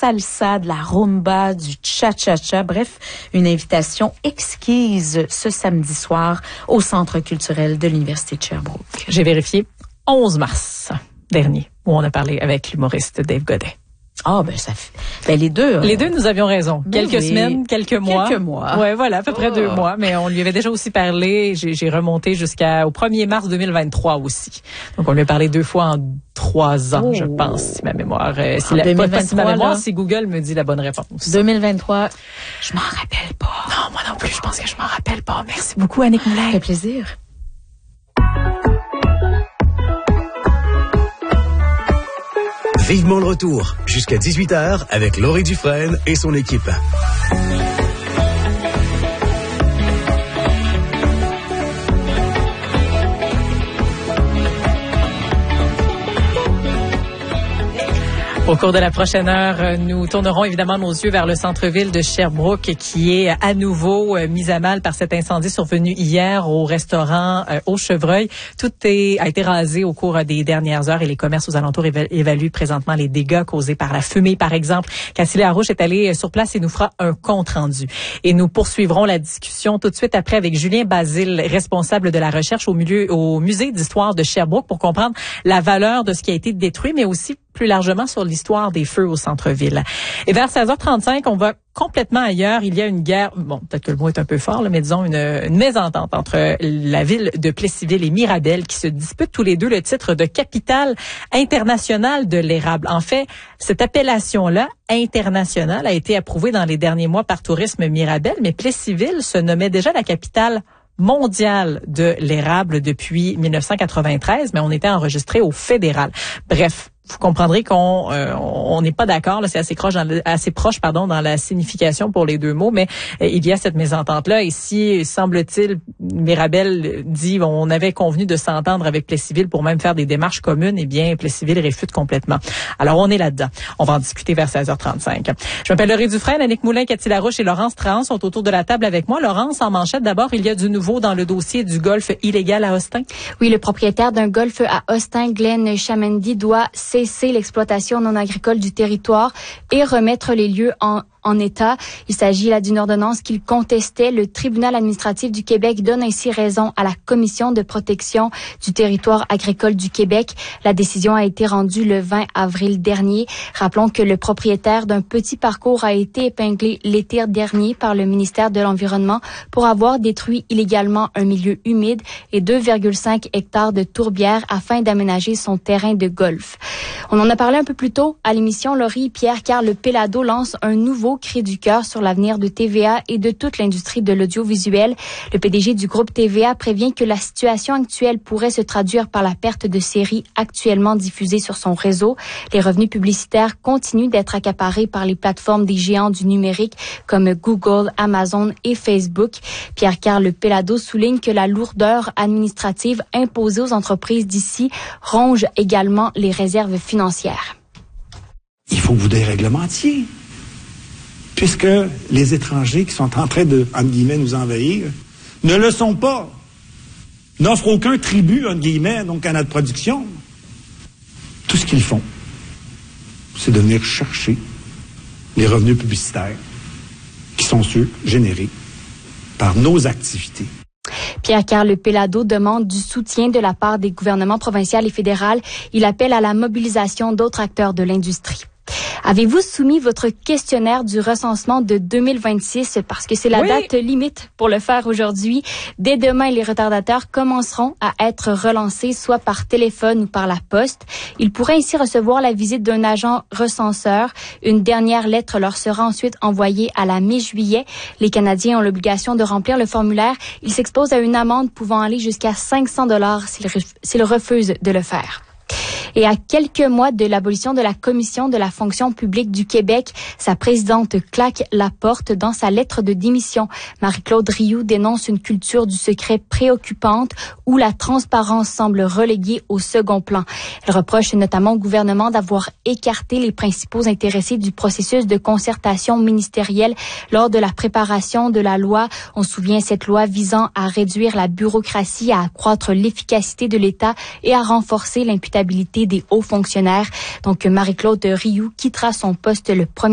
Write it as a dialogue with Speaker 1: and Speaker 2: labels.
Speaker 1: salsa, de la rumba, du cha-cha-cha. Bref, une invitation exquise ce samedi soir au Centre culturel de l'Université de Sherbrooke.
Speaker 2: J'ai vérifié 11 mars dernier où on a parlé avec l'humoriste Dave Godet.
Speaker 1: Ah, ça fait, les deux.
Speaker 2: Les deux, nous avions raison. Quelques semaines, quelques mois.
Speaker 1: Quelques mois.
Speaker 2: Ouais, voilà, à peu près 2 mois. Mais on lui avait déjà aussi parlé. J'ai remonté jusqu'au 1er mars 2023 aussi. Donc, on lui a parlé 2 fois en 3 ans, je pense, si ma mémoire, si Google me dit la bonne réponse.
Speaker 1: 2023, je m'en rappelle pas.
Speaker 2: Non, moi non plus, je pense que je m'en rappelle pas. Merci beaucoup, Annick Moulin.
Speaker 1: Ça fait plaisir.
Speaker 3: Vivement le retour, jusqu'à 18h avec Laurie Dufresne et son équipe.
Speaker 2: Au cours de la prochaine heure, nous tournerons évidemment nos yeux vers le centre-ville de Sherbrooke qui est à nouveau mis à mal par cet incendie survenu hier au restaurant au Chevreuil. Tout a été rasé au cours des dernières heures et les commerces aux alentours évaluent présentement les dégâts causés par la fumée, par exemple. Cassidy Larouche est allé sur place et nous fera un compte-rendu. Et nous poursuivrons la discussion tout de suite après avec Julien Basile, responsable de la recherche au Musée d'histoire de Sherbrooke pour comprendre la valeur de ce qui a été détruit, mais aussi plus largement sur l'histoire des feux au centre-ville. Et vers 16h35, on va complètement ailleurs. Il y a une guerre, peut-être que le mot est un peu fort, mais disons une mésentente entre la ville de Plessisville et Mirabel qui se disputent tous les deux le titre de capitale internationale de l'érable. En fait, cette appellation-là, internationale, a été approuvée dans les derniers mois par Tourisme Mirabel, mais Plessisville se nommait déjà la capitale mondiale de l'érable depuis 1993, mais on était enregistré au fédéral. Bref, vous comprendrez qu'on n'est pas d'accord. Là, c'est assez proche dans la signification pour les deux mots, mais il y a cette mésentente-là. Ici, semble-t-il, Mirabel dit on avait convenu de s'entendre avec Plessisville pour même faire des démarches communes. Eh bien, Plessisville réfute complètement. Alors, on est là-dedans. On va en discuter vers 16h35. Je m'appelle Laurie Dufresne, Annick Moulin, Cassidy Larouche et Laurence Trahan sont autour de la table avec moi. Laurence, en manchette, d'abord, il y a du nouveau dans le dossier du golf illégal à Austin.
Speaker 4: Oui, le propriétaire d'un golf à Austin, Glenn Chamendy, doit cesser l'exploitation non agricole du territoire et remettre les lieux en état. Il s'agit là d'une ordonnance qu'il contestait. Le tribunal administratif du Québec donne ainsi raison à la Commission de protection du territoire agricole du Québec. La décision a été rendue le 20 avril dernier. Rappelons que le propriétaire d'un petit parcours a été épinglé l'été dernier par le ministère de l'Environnement pour avoir détruit illégalement un milieu humide et 2,5 hectares de tourbières afin d'aménager son terrain de golf. On en a parlé un peu plus tôt à l'émission. Laurie, Pierre-Carl Pelado lance un nouveau cri du cœur sur l'avenir de TVA et de toute l'industrie de l'audiovisuel. Le PDG du groupe TVA prévient que la situation actuelle pourrait se traduire par la perte de séries actuellement diffusées sur son réseau. Les revenus publicitaires continuent d'être accaparés par les plateformes des géants du numérique comme Google, Amazon et Facebook. Pierre-Carl Pelado souligne que la lourdeur administrative imposée aux entreprises d'ici ronge également les réserves financières.
Speaker 5: Il faut que vous déréglementiez. Puisque les étrangers qui sont en train de, entre guillemets, nous envahir, ne le sont pas. N'offrent aucun tribut, entre guillemets, donc à notre production. Tout ce qu'ils font, c'est de venir chercher les revenus publicitaires qui sont ceux générés par nos activités.
Speaker 4: Pierre-Carl Pelado demande du soutien de la part des gouvernements provincial et fédéral. Il appelle à la mobilisation d'autres acteurs de l'industrie. Avez-vous soumis votre questionnaire du recensement de 2026 parce que c'est la date limite pour le faire aujourd'hui? Dès demain, les retardataires commenceront à être relancés soit par téléphone ou par la poste. Ils pourraient ainsi recevoir la visite d'un agent recenseur. Une dernière lettre leur sera ensuite envoyée à la mi-juillet. Les Canadiens ont l'obligation de remplir le formulaire. Ils s'exposent à une amende pouvant aller jusqu'à 500 $ s'ils refusent de le faire. Et à quelques mois de l'abolition de la Commission de la fonction publique du Québec, sa présidente claque la porte dans sa lettre de démission. Marie-Claude Rioux dénonce une culture du secret préoccupante où la transparence semble reléguée au second plan. Elle reproche notamment au gouvernement d'avoir écarté les principaux intéressés du processus de concertation ministérielle lors de la préparation de la loi. On se souvient cette loi visant à réduire la bureaucratie, à accroître l'efficacité de l'État et à renforcer l'imputabilité des hauts fonctionnaires. Donc, Marie-Claude Rioux quittera son poste le 1er